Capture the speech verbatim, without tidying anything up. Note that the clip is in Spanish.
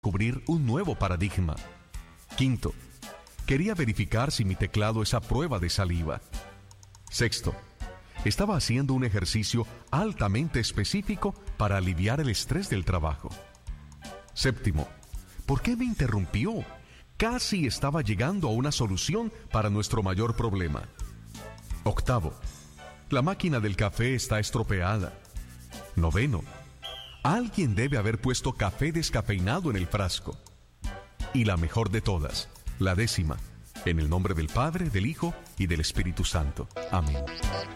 descubrir un nuevo paradigma. Quinto, quería verificar si mi teclado es a prueba de saliva. Sexto, estaba haciendo un ejercicio altamente específico para aliviar el estrés del trabajo. Séptimo, ¿por qué me interrumpió? Casi estaba llegando a una solución para nuestro mayor problema. Octavo, la máquina del café está estropeada. Noveno, alguien debe haber puesto café descafeinado en el frasco. Y la mejor de todas, la décima, en el nombre del Padre, del Hijo y del Espíritu Santo. Amén.